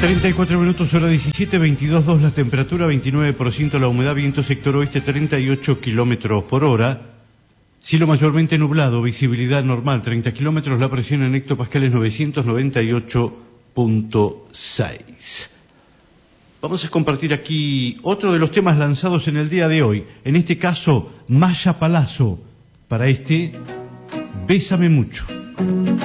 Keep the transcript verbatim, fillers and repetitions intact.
treinta y cuatro minutos, hora diecisiete, veintidós grados dos la temperatura, veintinueve por ciento la humedad, viento sector oeste treinta y ocho kilómetros por hora, cielo mayormente nublado, visibilidad normal treinta kilómetros, la presión en hectopascales novecientos noventa y ocho punto seis. Vamos a compartir aquí otro de los temas lanzados en el día de hoy, en este caso Maya Palazzo, para este Bésame Mucho.